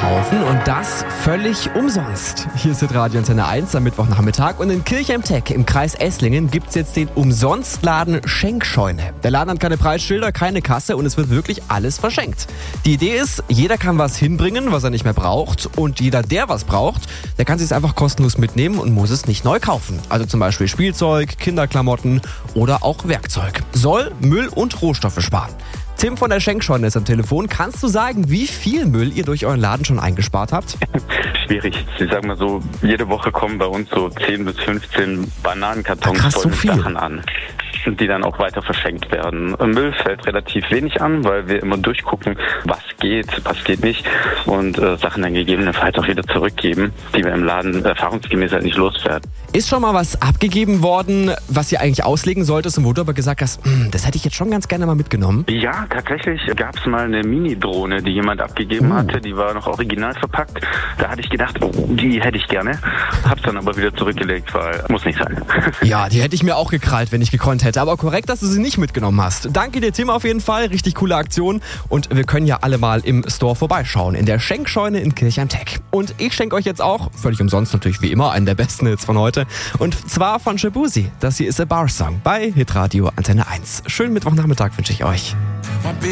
kaufen und das völlig umsonst. Hier ist Radio Antenne 1 am Mittwochnachmittag und in Kirchheim-Teck im Kreis Esslingen gibt es jetzt den Umsonstladen Schenkscheune. Der Laden hat keine Preisschilder, keine Kasse und es wird wirklich alles verschenkt. Die Idee ist, jeder kann was hinbringen, was er nicht mehr braucht und jeder, der was braucht, der kann sich es einfach kostenlos mitnehmen und muss es nicht neu kaufen. Also zum Beispiel Spielzeug, Kinderklamotten oder auch Werkzeug. Soll Müll und Rohstoffe sparen. Tim von der Schenkscheune ist am Telefon. Kannst du sagen, wie viel Müll ihr durch euren Laden schon eingespart habt? Schwierig. Ich sag mal so, jede Woche kommen bei uns so 10 bis 15 Bananenkartons voll mit Sachen an, die dann auch weiter verschenkt werden. Müll fällt relativ wenig an, weil wir immer durchgucken, was geht nicht und Sachen dann gegebenenfalls auch wieder zurückgeben, die wir im Laden erfahrungsgemäß halt nicht loswerden. Ist schon mal was abgegeben worden, was ihr eigentlich auslegen solltest und wo du aber gesagt hast, das hätte ich jetzt schon ganz gerne mal mitgenommen? Ja, tatsächlich gab es mal eine Mini-Drohne, die jemand abgegeben hatte. Die war noch original verpackt. Da hatte ich gedacht, die hätte ich gerne. Hab's dann aber wieder zurückgelegt, weil muss nicht sein. Ja, die hätte ich mir auch gekrallt, wenn ich gekonnt hätte. Aber korrekt, dass du sie nicht mitgenommen hast. Danke dir, Tim, auf jeden Fall. Richtig coole Aktion. Und wir können ja alle mal im Store vorbeischauen. In der Schenkscheune in Kirchheim-Teck. Und ich schenke euch jetzt auch, völlig umsonst natürlich wie immer, einen der besten Hits von heute. Und zwar von Shabuzi. Das hier ist A Bar Song bei Hitradio Antenne 1. Schönen Mittwochnachmittag wünsche ich euch.